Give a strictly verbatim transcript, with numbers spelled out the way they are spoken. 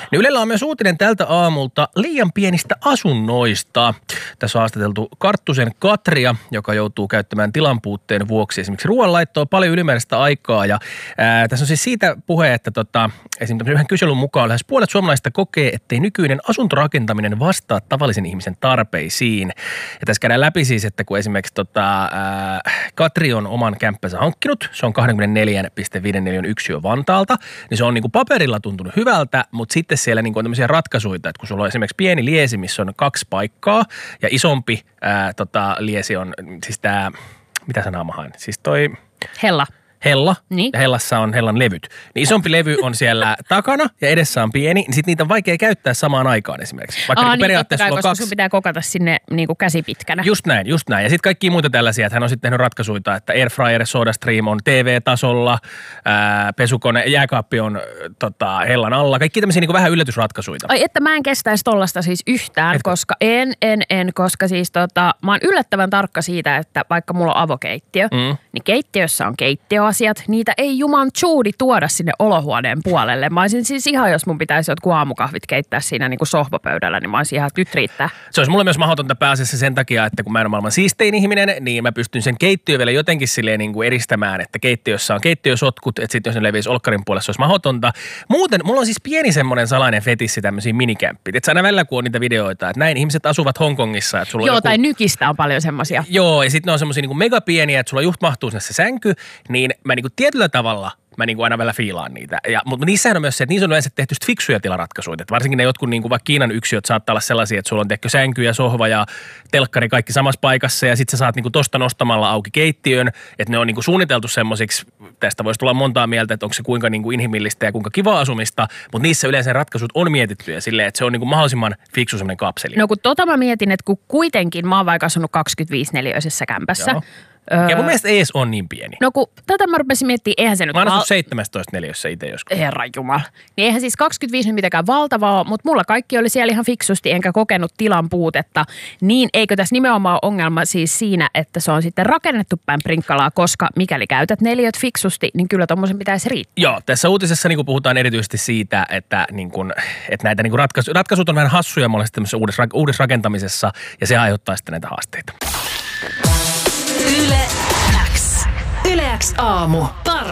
Niin Ylellä on myös uutinen tältä aamulta liian pienistä asunnoista. Tässä on haastateltu Karttusen Katria, joka joutuu käyttämään tilanpuutteen vuoksi esimerkiksi ruoanlaittoa paljon ylimääräistä aikaa. Ja ää, tässä on siis siitä puhe, että tota, esimerkiksi yhden kyselyn mukaan lähes puolet suomalaisista kokee, ettei nykyinen asuntorakentaminen vastaa tavallisen ihmisen tarpeisiin. Ja tässä käydään läpi siis, että kun esimerkiksi tota, ää, Katri on oman kämppänsä hankkinut, se on kaksikymmentäneljä pilkku viisi neliön yksiö Vantaalta, niin se on niin kuin paperilla tuntunut hyvältä, mutta sitten siellä niin kuin on tämmöisiä ratkaisuja, että kun sulla on esimerkiksi pieni liesi, missä on kaksi paikkaa ja isompi ää, tota, liesi on siis tämä, mitä sanaa mä haen, siis toi... Hella. Hella, niin. Ja Hellassa on Hellan levyt. Niin isompi levy on siellä takana ja edessä on pieni, niin sitten niitä on vaikea käyttää samaan aikaan esimerkiksi. Vaikka Aa, niin niin periaatteessa kai, sulla on koska kaksi... sun pitää kokata sinne niin kuin käsipitkänä. Just näin, just näin. Ja sitten kaikkia muita tällaisia, että hän on sitten tehnyt ratkaisuja, että Airfryer, SodaStream on T V-tasolla, ää, pesukone, jääkaappi on tota, Hellan alla. Kaikki tämmöisiä niin kuin vähän yllätysratkaisuja. Ai että mä en kestäisi tollasta siis yhtään, Etkö? koska en, en, en, koska siis tota, mä oon yllättävän tarkka siitä, että vaikka mulla on avokeittiö, mm. niin keittiössä on keittiöasiat, niitä ei juman tsuudi tuoda sinne olohuoneen puolelle. Mä olisin siis ihan, jos mun pitäisi jotkut aamukahvit keittää siinä niin kuin sohvapöydällä, niin mä olisin ihan, että nyt riittää. Se olisi mulle myös mahdotonta pääasiassa sen takia, että kun mä en ole maailman siistein ihminen, niin mä pystyn sen keittiö vielä jotenkin silleen niin kuin eristämään, että keittiössä on keittiösotkut, että sitten jos ne leviisi olkkarin puolessa, se olisi mahdotonta. Muuten, mulla on siis pieni semmoinen salainen fetissi tämmöisiin minikämppiin. Että aina välillä, kun on niitä videoita, että näin ihmiset asuvat Hongkongissa. Että sulla Joo, on joku... tai nykistä on paljon semmoisia. Joo, ja sitten ne on semmoisia niin kuin megapieniä, että sulla just mahtuu sinne se sänky, niin mä niin kuin tietyllä tavalla mä niin kuin aina välillä fiilaan niitä. Ja, mutta niissähän on myös se, että niissä on yleensä tehty fiksuja tilaratkaisuja. Että varsinkin ne jotkut niin kuin vaikka Kiinan yksiöt saattaa olla sellaisia, että sulla on tehty sänky ja sohva ja telkkari kaikki samassa paikassa ja sitten sä saat niin kuin tosta nostamalla auki keittiön. Että ne on niin kuin suunniteltu semmoisiksi, tästä voisi tulla montaa mieltä, että onko se kuinka niin kuin inhimillistä ja kuinka kiva asumista, mutta niissä yleensä ratkaisut on mietitty ja silleen, että se on niin kuin mahdollisimman fiksu semmoinen kapseli. No kun tota mä mietin, että kun kuitenkin mä oon vaikka asunut kaksikymmentäviisi neliöisessä kämpässä. Joo. Ja mun mielestä ees on niin pieni. No kun tätä mä rupesin miettimään, eihän se nyt... Mä oon asut seitsemäntoista neliössä itse joskus. Herranjumala. Niin eihän siis kaksikymmentäviisi nyt mitenkään valtavaa, mutta mulla kaikki oli siellä ihan fiksusti, enkä kokenut tilan puutetta. Niin eikö tässä nimenomaan ongelma siis siinä, että se on sitten rakennettu päin prinkkalaa, koska mikäli käytät neliöt fiksusti, niin kyllä tommosen pitäisi riittää. Joo, tässä uutisessa niin puhutaan erityisesti siitä, että, niin kuin, että näitä niin ratkaisu, ratkaisut on vähän hassuja monesti tämmöisessä uudessa, uudessa rakentamisessa ja se aiheuttaa sitten näitä haasteita. Yle X. Yle X aamu.